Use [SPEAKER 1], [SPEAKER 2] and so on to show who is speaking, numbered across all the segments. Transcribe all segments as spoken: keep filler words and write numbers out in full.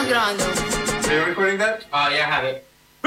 [SPEAKER 1] estamos grabando.
[SPEAKER 2] Are you recording that?
[SPEAKER 3] Oh, yeah, I have it.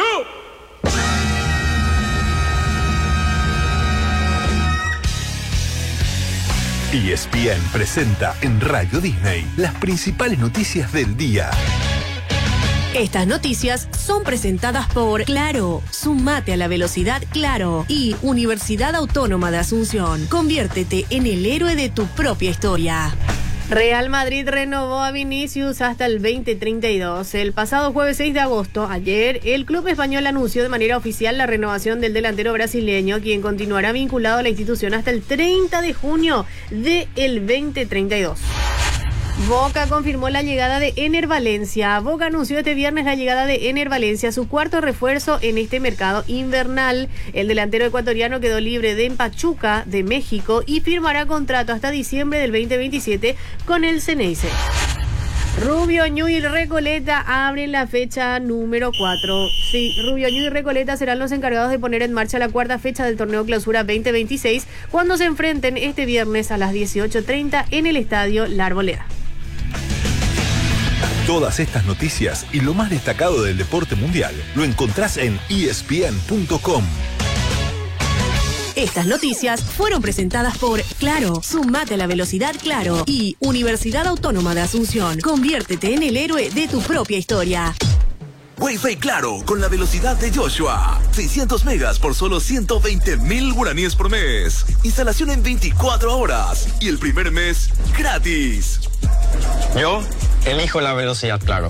[SPEAKER 4] E S P N presenta en Radio Disney las principales noticias del día.
[SPEAKER 5] Estas noticias son presentadas por Claro. Sumate a la velocidad Claro. Y Universidad Autónoma de Asunción. Conviértete en el héroe de tu propia historia. Real Madrid renovó a Vinicius hasta el veinte treinta y dos. El pasado jueves seis de agosto, ayer, el club español anunció de manera oficial la renovación del delantero brasileño, quien continuará vinculado a la institución hasta el treinta de junio del veinte treinta y dos. Boca confirmó la llegada de Ener Valencia. Boca anunció este viernes la llegada de Ener Valencia, su cuarto refuerzo en este mercado invernal. El delantero ecuatoriano quedó libre de Pachuca, de México, y firmará contrato hasta diciembre del veinte veintisiete con el Xeneize. Rubio, Ñu y Recoleta abren la fecha número cuatro. Sí, Rubio, Ñu y Recoleta serán los encargados de poner en marcha la cuarta fecha del torneo Clausura veinte veintiséis cuando se enfrenten este viernes a las dieciocho treinta en el estadio La Arboleda.
[SPEAKER 4] Todas estas noticias y lo más destacado del deporte mundial lo encontrás en E S P N punto com.
[SPEAKER 5] Estas noticias fueron presentadas por Claro. Sumate a la velocidad Claro. Y Universidad Autónoma de Asunción. Conviértete en el héroe de tu propia historia.
[SPEAKER 6] Wi-Fi Claro, con la velocidad de Joshua. seiscientos megas por solo ciento veinte mil guaraníes por mes. Instalación en veinticuatro horas. Y el primer mes, gratis.
[SPEAKER 3] Yo elijo la velocidad Claro.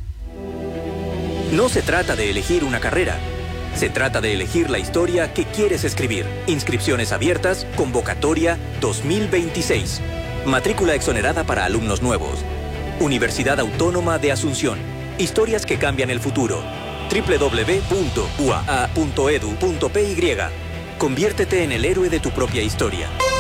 [SPEAKER 7] No se trata de elegir una carrera. Se trata de elegir la historia que quieres escribir. Inscripciones abiertas, convocatoria dos mil veintiséis. Matrícula exonerada para alumnos nuevos. Universidad Autónoma de Asunción. Historias que cambian el futuro. doble u doble u doble u punto u a a punto edu punto p y. Conviértete en el héroe de tu propia historia.